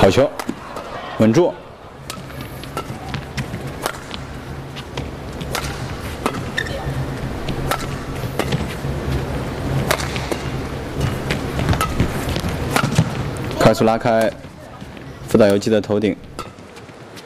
好球，稳住。快速拉开福岛由纪的头顶。